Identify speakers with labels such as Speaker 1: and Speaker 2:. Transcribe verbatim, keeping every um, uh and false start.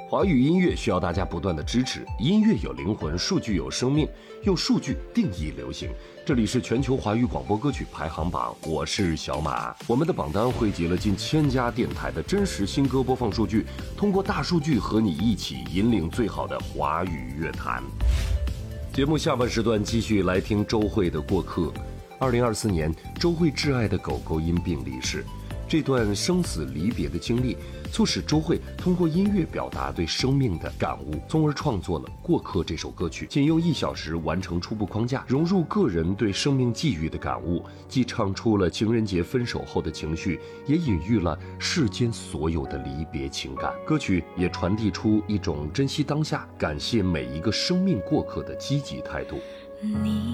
Speaker 1: 华语音乐需要大家不断的支持，音乐有灵魂，数据有生命，用数据定义流行。这里是全球华语广播歌曲排行榜，我是小马。我们的榜单汇集了近千家电台的真实新歌播放数据，通过大数据和你一起引领最好的华语乐坛。节目下半时段继续来听周蕙的《过客》。二零二四年，周蕙挚爱的狗狗因病离世。这段生死离别的经历，促使周蕙通过音乐表达对生命的感悟，从而创作了《过客》这首歌曲。仅用一小时完成初步框架，融入个人对生命际遇的感悟，既唱出了情人节分手后的情绪，也隐喻了世间所有的离别情感。歌曲也传递出一种珍惜当下、感谢每一个生命过客的积极态度。
Speaker 2: 你